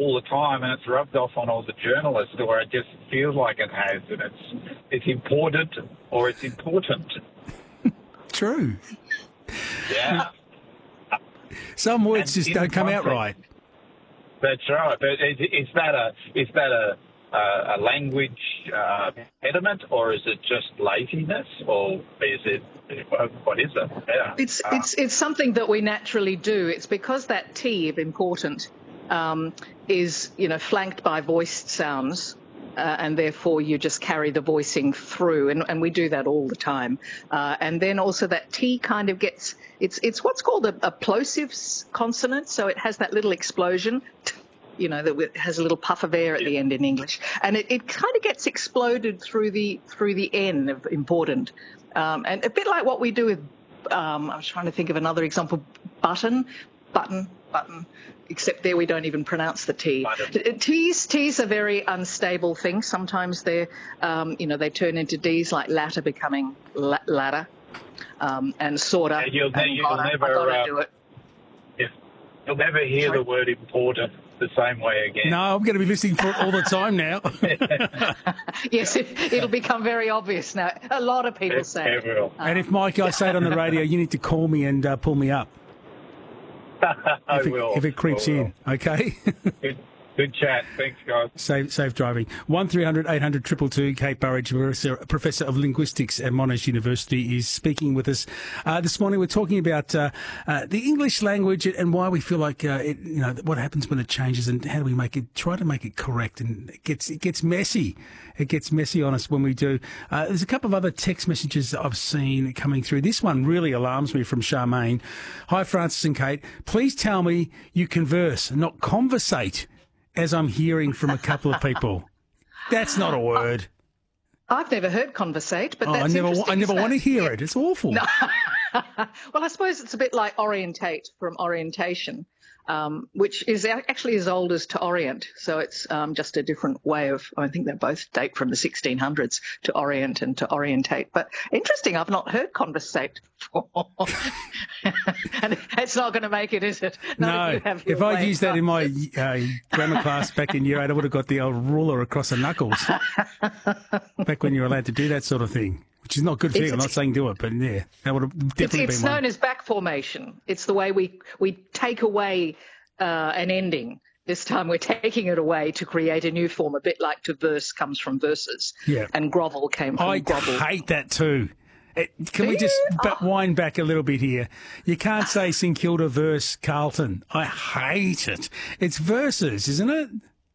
all the time, and it's rubbed off on all the journalists, or it just feels like it has, and it's important or it's important. True. Yeah. Some words just don't come out right. That's right. But is that a language impediment, or is it just laziness, or is it what is it? Yeah. It's something that we naturally do. It's because that T of important is flanked by voiced sounds. And therefore you just carry the voicing through, and we do that all the time. And then also that T kind of gets, it's what's called a plosive consonant, so it has that little explosion, that has a little puff of air at the end in English. And it kind of gets exploded through the N of important. And a bit like what we do with, I was trying to think of another example, button, except there we don't even pronounce the T. T's are very unstable things. Sometimes they're, they turn into D's, like latter becoming ladder, and sorta. Yeah, you'll never hear the word important the same way again. No, I'm going to be listening for it all the time now. Yes, it'll become very obvious now. A lot of people say it. And if, Mike, I say it on the radio, you need to call me and pull me up. If it creeps in, okay? Good chat. Thanks, guys. Safe driving. 1300 800 222. Kate Burridge, Professor of Linguistics at Monash University, is speaking with us. This morning we're talking about the English language and why we feel like, what happens when it changes and how do we try to make it correct. And it gets messy. It gets messy on us when we do. There's a couple of other text messages that I've seen coming through. This one really alarms me from Charmaine. Hi, Francis and Kate. Please tell me you converse, not conversate, as I'm hearing from a couple of people. That's not a word. I've never heard conversate, but that's I never want to hear it. It's awful. No. Well, I suppose it's a bit like orientate from orientation, which is actually as old as to orient. So it's just a different way of, I think they both date from the 1600s, to orient and to orientate. But interesting, I've not heard conversate before. And it's not going to make it, is it? No, if I'd used that in my grammar class back in year 8, I would have got the old ruler across the knuckles. Back when you were allowed to do that sort of thing. Which is not good for you. I'm not saying do it, but yeah, that would have definitely been one. It's known as back formation. It's the way we take away an ending. This time we're taking it away to create a new form, a bit like to verse comes from verses. Yeah. And grovel came from grovel. I hate that too. Can we just wind back a little bit here? You can't say St Kilda verse Carlton. I hate it. It's verses, isn't it?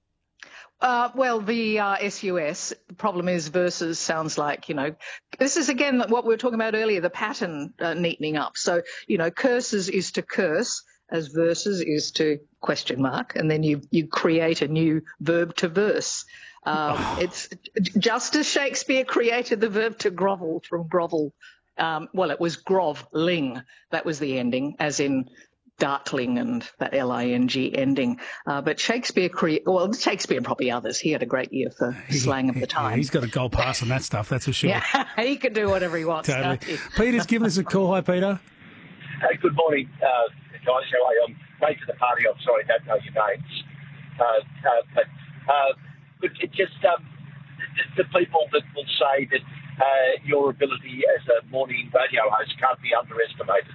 Well, the SUS, the problem is verses sounds like, this is, again, what we were talking about earlier, the pattern neatening up. So, curses is to curse, as verses is to question mark, and then you create a new verb to verse. It's just as Shakespeare created the verb to grovel from grovel. It was groveling. That was the ending, as in darkling and that L-I-N-G ending. But Shakespeare and probably others, he had a great ear for slang of the time. Yeah, he's got a gold pass on that stuff, that's for sure. Yeah, he can do whatever he wants. Totally. Peter's given us a call. Hi, Peter. Hey, good morning, guys. How are you? I'm late to the party. I'm sorry, I don't know your names. But it's just the people that will say that your ability as a morning radio host can't be underestimated.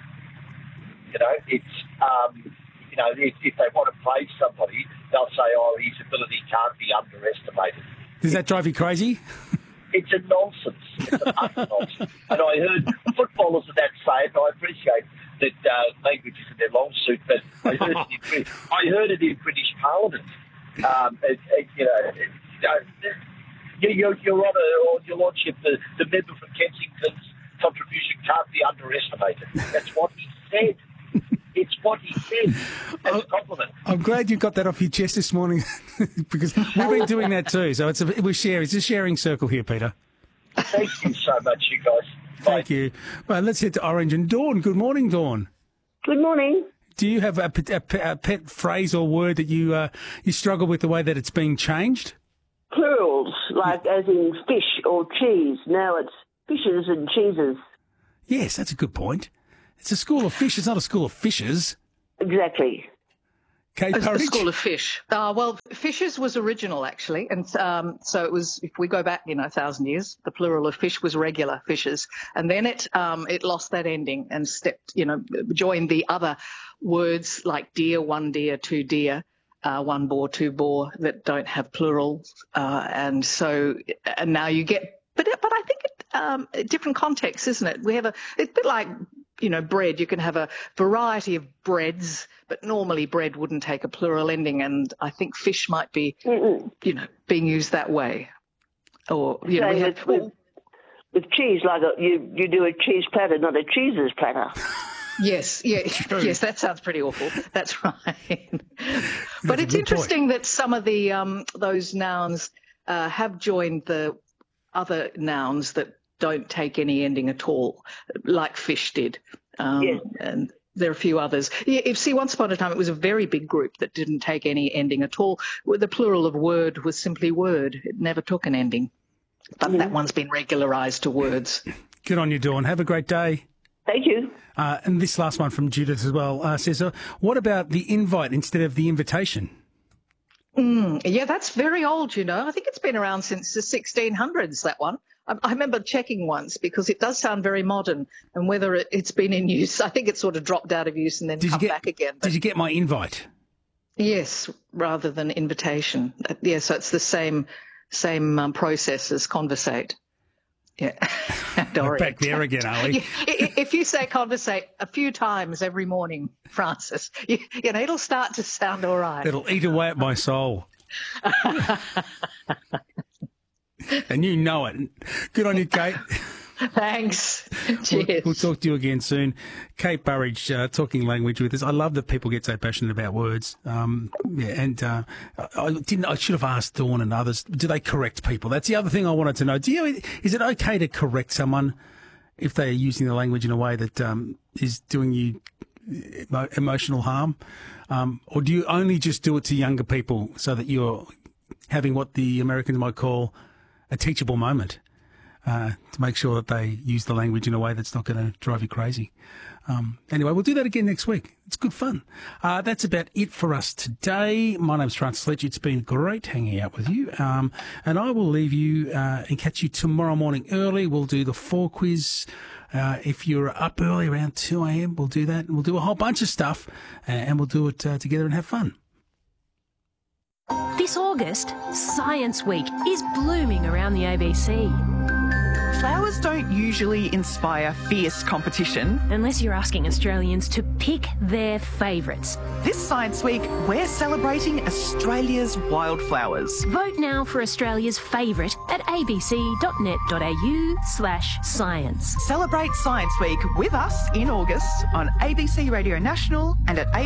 If they want to praise somebody, they'll say, his ability can't be underestimated. Does that drive you crazy? It's a nonsense. It's an utter nonsense. And I heard footballers of that say it, and I appreciate that language isn't their long suit, but I heard it in British Parliament. Your Honour, or Your Lordship, the member from Kensington's contribution can't be underestimated. That's what he said. It's what he said. That's a compliment. I'm glad you got that off your chest this morning because we've been doing that too. So it's a sharing circle here, Peter. Thank you so much, you guys. Thank you. Well, let's head to Orange. And Dawn, good morning, Dawn. Good morning. Do you have a pet phrase or word that you struggle with the way that it's being changed? Plurals, like as in fish or cheese. Now it's fishes and cheeses. Yes, that's a good point. It's a school of fish. It's not a school of fishes. Exactly. Kate A Burridge? school of fish. Well, fishes was original, actually. And so it was, if we go back, 1,000 years, the plural of fish was regular fishes. And then it lost that ending and joined the other words like deer, one deer, two deer, one boar, two boar that don't have plurals. And now you get, but I think different context, isn't it? We have it's a bit like, bread. You can have a variety of breads, but normally bread wouldn't take a plural ending. And I think fish might be, being used that way. Or, with cheese, like you do a cheese platter, not a cheeses platter. Yes, yes, that sounds pretty awful. That's right. But it's interesting that some of the those nouns have joined the other nouns that don't take any ending at all, like fish did. Yes. And there are a few others. Once upon a time, it was a very big group that didn't take any ending at all. The plural of word was simply word. It never took an ending. But that one's been regularised to words. Good on you, Dawn. Have a great day. Thank you. And this last one from Judith as well says, what about the invite instead of the invitation? Yeah, that's very old, I think it's been around since the 1600s, that one. I remember checking once because it does sound very modern, and whether it's been in use, I think it sort of dropped out of use and then back again. But did you get my invite? Yes, rather than invitation. Yeah, so it's the same process as conversate. Yeah. We're back there again, are we? If you say conversate a few times every morning, Francis, it'll start to sound all right. It'll eat away at my soul. And you know it. Good on you, Kate. Thanks. Cheers. We'll talk to you again soon. Kate Burridge, talking language with us. I love that people get so passionate about words. I should have asked Dawn and others, do they correct people? That's the other thing I wanted to know. Is it okay to correct someone if they are using the language in a way that is doing you emotional harm? Or do you only just do it to younger people so that you're having what the Americans might call a teachable moment? To make sure that they use the language in a way that's not going to drive you crazy. Anyway, we'll do that again next week. It's good fun. That's about it for us today. My name's Francis Fletcher. It's been great hanging out with you. And I will leave you and catch you tomorrow morning early. We'll do the 4 quiz. If you're up early around 2 a.m., we'll do that. We'll do a whole bunch of stuff and we'll do it together and have fun. This August, Science Week is blooming around the ABC. Flowers don't usually inspire fierce competition. Unless you're asking Australians to pick their favourites. This Science Week, we're celebrating Australia's wildflowers. Vote now for Australia's favourite at abc.net.au/science. Celebrate Science Week with us in August on ABC Radio National and at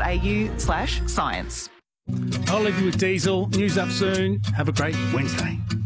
abc.net.au/science. I'll leave you with Diesel. News up soon. Have a great Wednesday.